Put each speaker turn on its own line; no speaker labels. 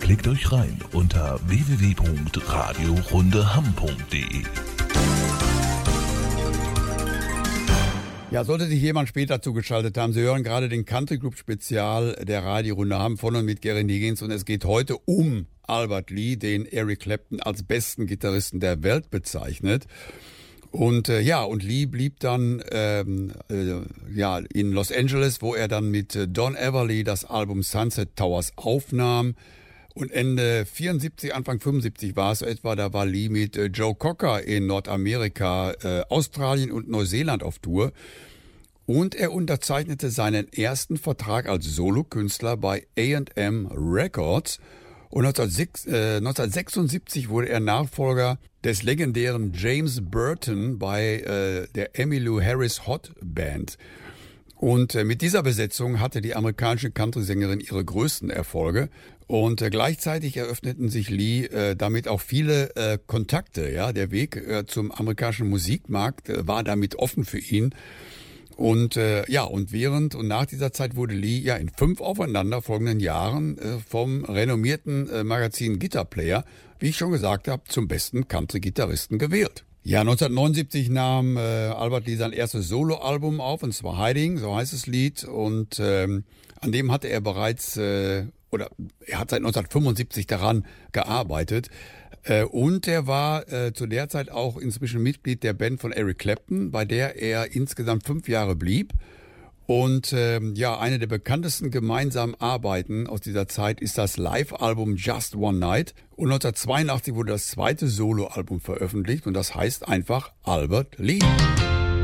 Klickt euch rein unter www.radiorundeham.de.
Ja, sollte sich jemand später zugeschaltet haben, Sie hören gerade den Country Club Spezial der Radiorunde Hamm von und mit Gary Higgins und es geht heute um Albert Lee, den Eric Clapton als besten Gitarristen der Welt bezeichnet. Und und Lee blieb dann in Los Angeles, wo er dann mit Don Everly das Album Sunset Towers aufnahm. Und Ende 74, Anfang 75 war es etwa, da war Lee mit Joe Cocker in Nordamerika, Australien und Neuseeland auf Tour. Und er unterzeichnete seinen ersten Vertrag als Solokünstler bei A&M Records. Und 1976 wurde er Nachfolger des legendären James Burton bei der Emmylou Harris Hot Band. Und mit dieser Besetzung hatte die amerikanische Country-Sängerin ihre größten Erfolge. Und gleichzeitig eröffneten sich Lee damit auch viele Kontakte. Ja, der Weg zum amerikanischen Musikmarkt war damit offen für ihn. Und und während und nach dieser Zeit wurde Lee in 5 aufeinanderfolgenden Jahren vom renommierten Magazin Guitar Player, wie ich schon gesagt habe, zum besten Country-Gitarristen gewählt. Ja, 1979 nahm Albert Lee sein erstes Soloalbum auf, und zwar Hiding, so heißt das Lied. Und an dem hatte er bereits, er hat seit 1975 daran gearbeitet. Und er war zu der Zeit auch inzwischen Mitglied der Band von Eric Clapton, bei der er insgesamt 5 Jahre blieb. Und eine der bekanntesten gemeinsamen Arbeiten aus dieser Zeit ist das Live-Album Just One Night. Und 1982 wurde das zweite Soloalbum veröffentlicht und das heißt einfach Albert Lee.